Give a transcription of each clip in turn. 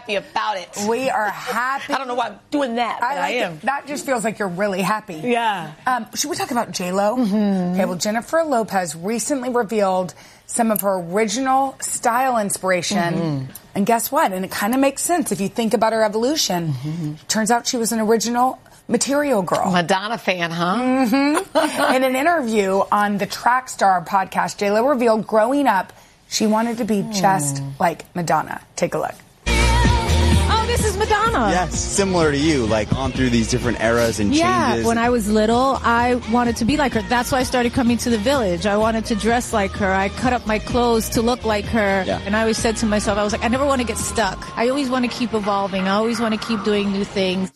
happy about it. We are happy. I don't know why I'm doing that, but I am. That just feels like you're really happy. Yeah. Should we talk about J-Lo? Mm-hmm. Okay, well, Jennifer Lopez recently revealed some of her original style inspiration. Mm-hmm. And guess what? And it kind of makes sense if you think about her evolution. Mm-hmm. Turns out she was an original Material Girl. Madonna fan, huh? Mm-hmm. In an interview on the Trackstar podcast, J-Lo revealed growing up, she wanted to be just like Madonna. Take a look. Oh, this is Madonna. Yes, similar to you, like on through these different eras and changes. Yeah, when I was little, I wanted to be like her. That's why I started coming to the Village. I wanted to dress like her. I cut up my clothes to look like her. Yeah. And I always said to myself, I was like, I never want to get stuck. I always want to keep evolving. I always want to keep doing new things.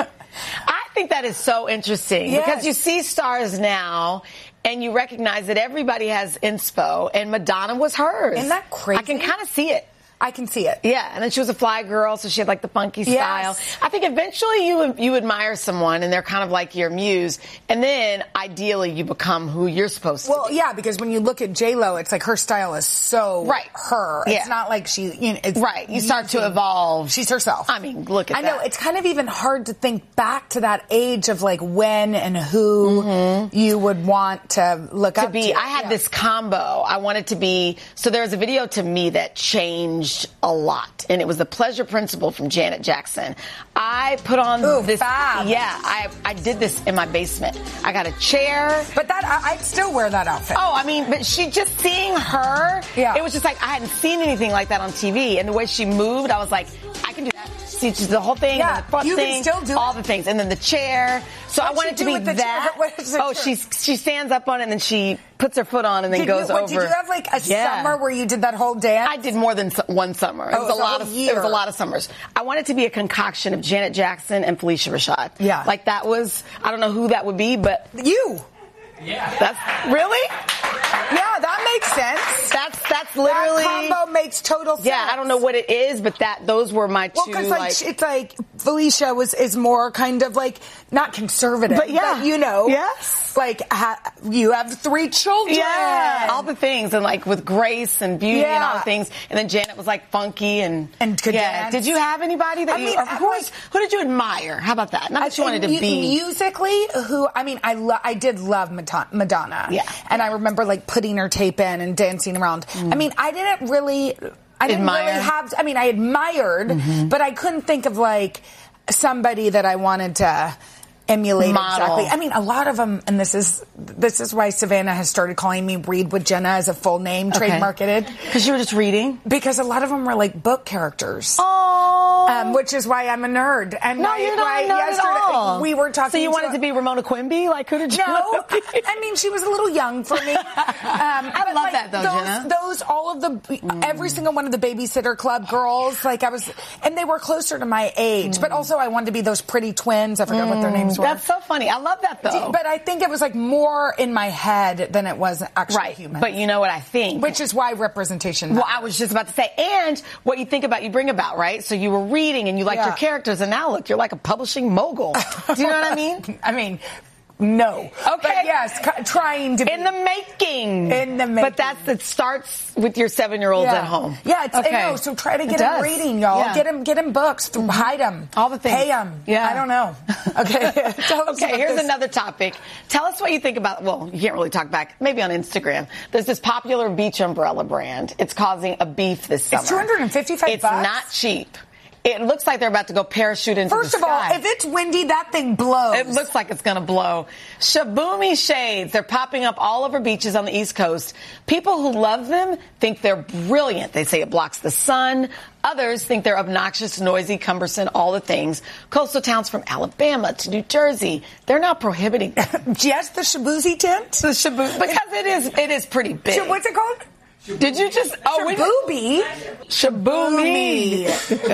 I think that is so interesting because you see stars now and you recognize that everybody has inspo and Madonna was hers. Isn't that crazy? I can kind of see it. I can see it. Yeah, and then she was a fly girl, so she had like the funky style. I think eventually you admire someone and they're kind of like your muse, and then ideally you become who you're supposed to be. Well, yeah, because when you look at J-Lo, it's like her style is so her. It's not like she, it's you start to evolve. She's herself. I mean, look at that. I know, it's kind of even hard to think back to that age of like when and who you would want to look up to. I had this combo. I wanted to be, so there was a video to me that changed a lot, and it was the Pleasure Principle from Janet Jackson. I put on this. Fab. Yeah, I did this in my basement. I got a chair. But I'd still wear that outfit. Oh, I mean, but just seeing her, it was just like, I hadn't seen anything like that on TV, and the way she moved, I was like, I can do that. See, just the whole thing, yeah, the front you thing, can still do all the things, and then the chair. So I wanted to be that. She stands up on it and then she puts her foot on and then goes over. Did you have like a summer where you did that whole dance? I did more than one summer. It was a lot of summers. I wanted to be a concoction of Janet Jackson and Felicia Rashad. Yeah, like that was. I don't know who that would be, but you. Yeah, that's really. Yeah, that makes sense. That's literally that combo makes total sense. Yeah, I don't know what it is, but those were my two. Well, because it's like Felicia is more kind of like not conservative, but yes, like you have 3 children, all the things, and like with grace and beauty and all the things, and then Janet was like funky and could dance. Did you have anybody that who did you admire? How about that? Not that you wanted to be musically. I did love Madonna. Yeah, and I remember like putting her tape in and dancing around. I mean, I didn't really have. I mean, I admired, but I couldn't think of like somebody that I wanted to emulate exactly. I mean, a lot of them, and this is why Savannah has started calling me Read with Jenna as a full name, trademarketed. Because you were just reading? Because a lot of them were like book characters. Oh. Which is why I'm a nerd. And no, you're not a nerd at all. We were talking. So you wanted to be Ramona Quimby? Like, who did you want to be? I mean, she was a little young for me. I love that though, Jenna. Every single one of the Babysitter Club girls, and they were closer to my age. But also I wanted to be those pretty twins. I forgot what their names were. That's so funny. I love that though. But I think it was like more in my head than it was actually human. But you know what I think? Which is why representation matters. Well, I was just about to say, and what you think about, you bring about, right? So you were reading and you liked your characters, and now look, you're like a publishing mogul. Do you know what I mean? I mean, no. Okay. But yes, trying to be. In the making. But it starts with your 7-year-olds at home. Yeah, okay. So try to get him reading, y'all. Yeah. Get him books. Hide them. All the things. Pay them. Yeah. I don't know. Okay. Okay, here's another topic. Tell us what you think about, well, you can't really talk back, maybe on Instagram. There's this popular beach umbrella brand. It's causing a beef this summer. It's $255. It's not cheap. It looks like they're about to go parachute into the sky. First of all, if it's windy, that thing blows. It looks like it's going to blow. Shaboomy shades. They're popping up all over beaches on the East Coast. People who love them think they're brilliant. They say it blocks the sun. Others think they're obnoxious, noisy, cumbersome, all the things. Coastal towns from Alabama to New Jersey, they're not prohibiting them. Yes, the Shaboozy tent? The Shaboozy, because it is pretty big. So what's it called? Did you just... Shaboomy? Shaboomy.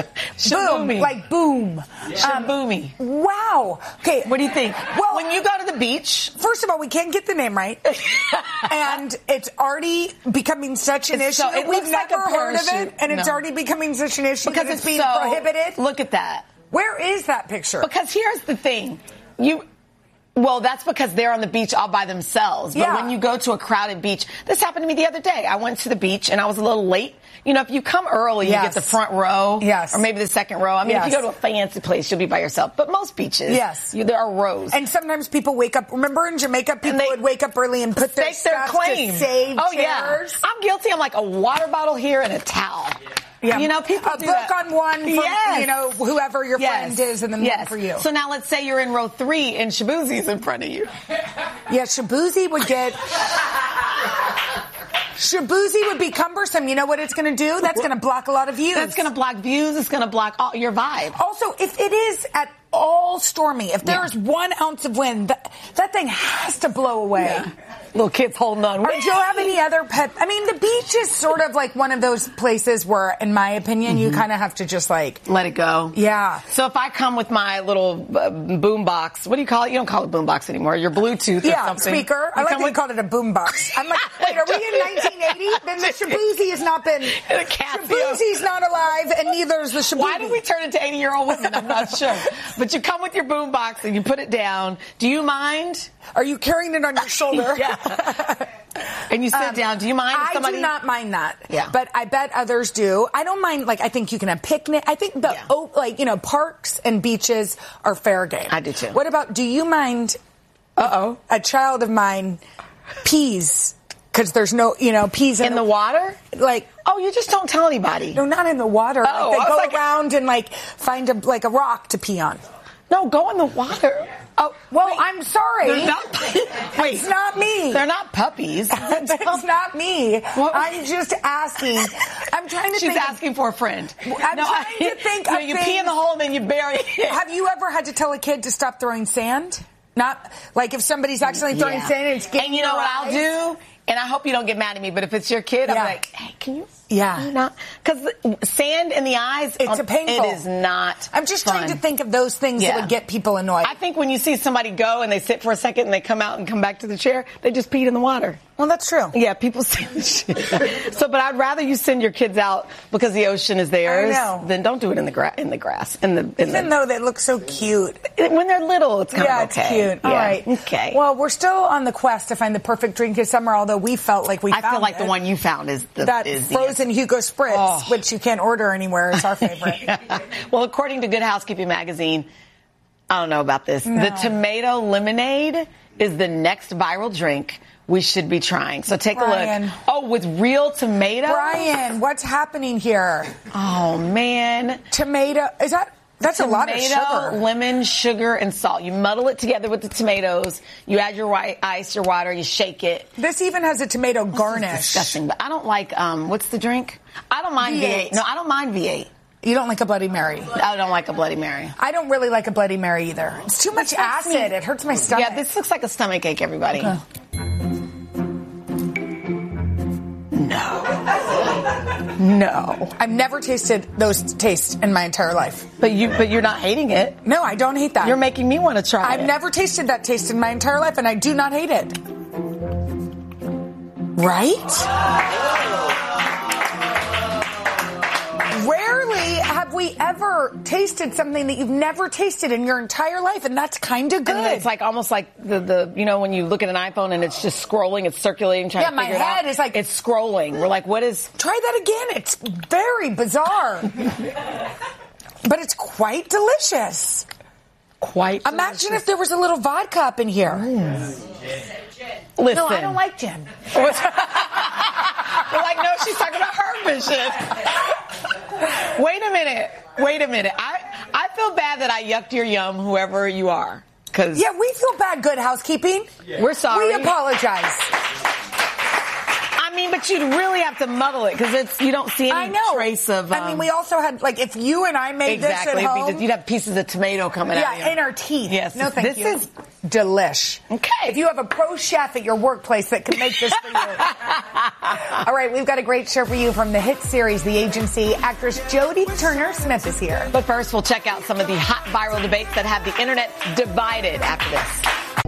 Boom. Like boom. Shaboomy. Wow. Okay. What do you think? Well, when you go to the beach... First of all, we can't get the name right. And it's already becoming such an issue. We've never heard of it, and it's already becoming such an issue because it's being prohibited. Look at that. Where is that picture? Because here's the thing. Well, that's because they're on the beach all by themselves. But when you go to a crowded beach, this happened to me the other day. I went to the beach and I was a little late. You know, if you come early, you get the front row. Or maybe the second row. I mean, if you go to a fancy place, you'll be by yourself. But most beaches, there are rows. And sometimes people wake up. Remember in Jamaica, people would wake up early and put their stuff to save chairs? Yeah. I'm guilty. I'm like a water bottle here and a towel. Yeah. You know, people do that. A book on one for, you know, whoever your friend is, and then one for you. So now let's say you're in row 3 and Shaboozie's in front of you. Yeah, Shaboozie would get... Shaboozie would be cumbersome. You know what it's going to do? That's going to block a lot of views. That's going to block views. It's going to block your vibe. Also, if it is at all stormy, if there is 1 ounce of wind, that thing has to blow away. Yeah. Little kids holding on. Do you have any other pet? I mean, the beach is sort of like one of those places where, in my opinion, you kind of have to just like... let it go. Yeah. So if I come with my little boom box, what do you call it? You don't call it boom box anymore. Your Bluetooth or something. Speaker. I like that you called it a boom box. I'm like, wait, are we in 1980? Then the Shaboozie has not been... Shaboozie's not alive, and neither is the Shaboozie. Why did we turn into 80-year-old women? I'm not sure. But you come with your boom box and you put it down. Do you mind? Are you carrying it on your shoulder? Yeah. And you sit down. Do you mind? I do not mind that. Yeah. But I bet others do. I don't mind, like, I think you can have picnic. I think parks and beaches are fair game. I do too. What about, do you mind a child of mine pees? Because there's no, peas in the water? Like, you just don't tell anybody. No, not in the water. Like, they go around and, like, find a rock to pee on. No, go in the water. Oh, well, wait, I'm sorry. It's not me. They're not puppies. It's not me. What? I'm just asking. I'm trying to think. She's asking for a friend. I'm trying to think of you pee in the hole and then you bury it. Have you ever had to tell a kid to stop throwing sand? Not like if somebody's accidentally throwing sand and it's getting And you know what I'll do? And I hope you don't get mad at me, but if it's your kid, I'm like, hey, can you? Yeah. Because sand in the eyes, it's painful. It is not I'm just fun. trying to think of those things that would get people annoyed. I think when you see somebody go and they sit for a second and they come out and come back to the chair, they just peed in the water. Well, that's true. Yeah, people say this shit. But I'd rather you send your kids out because the ocean is theirs than don't do it in the grass. Even though they look so cute. When they're little, it's kind of okay. It's cute. All right. Okay. Well, we're still on the quest to find the perfect drink this summer, although we felt like we found it. I feel like the one you found is frozen Hugo Spritz, which you can't order anywhere. It's our favorite. Well, according to Good Housekeeping magazine, I don't know about this. No. The tomato lemonade is the next viral drink we should be trying. So take a look. Oh, with real tomatoes? Brian, what's happening here? Oh, man. Tomato. That's a lot of sugar. Tomato, lemon, sugar, and salt. You muddle it together with the tomatoes. You add your ice, your water, you shake it. This even has a tomato garnish. This is disgusting. But I don't like, what's the drink? I don't mind V8. No, I don't mind V8. You don't like a Bloody Mary? I don't like a Bloody Mary. I don't really like a Bloody Mary either. It's too much acid. It hurts my stomach. Yeah, this looks like a stomach ache, everybody. Okay. No. I've never tasted those tastes in my entire life. But you're not hating it. No, I don't hate that. You're making me want to try it. I've never tasted that taste in my entire life, and I do not hate it. Right? Rarely have we ever tasted something that you've never tasted in your entire life, and that's kind of good. And it's like almost like the when you look at an iPhone and it's just scrolling, it's circulating, trying to figure it out. Yeah, my head is like... It's scrolling. We're like, what is... Try that again. It's very bizarre. But it's quite delicious. Imagine if there was a little vodka up in here. Listen. No, I don't like gin. We're like, no, she's talking about her vision. Wait a minute. I feel bad that I yucked your yum, whoever you are. Yeah, we feel bad, Good Housekeeping. Yeah. We're sorry. We apologize. I mean, but you'd really have to muddle it because you don't see any trace of... I mean, we also had, like, if you and I made this at home... You'd have pieces of tomato coming out. Yeah, in our teeth. Yes. No, thank you. This is delish. Okay. If you have a pro chef at your workplace that can make this for you. All right, we've got a great show for you from the hit series, The Agency. Actress Jodie Turner-Smith is here. But first, we'll check out some of the hot viral debates that have the internet divided after this.